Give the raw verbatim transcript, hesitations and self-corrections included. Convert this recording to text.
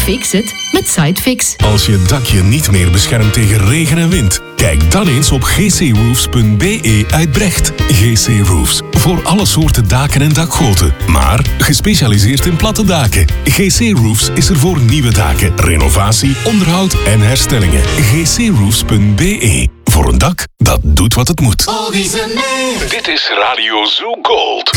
Fix het met Sitefix. Als je dakje niet meer beschermt tegen regen en wind, kijk dan eens op g c roofs punt b e uit Brecht. G C Roofs, voor alle soorten daken en dakgoten, maar gespecialiseerd in platte daken. G C Roofs is er voor nieuwe daken, renovatie, onderhoud en herstellingen. g c roofs punt b e, voor een dak dat doet wat het moet. Dit is Radio Zoo Gold.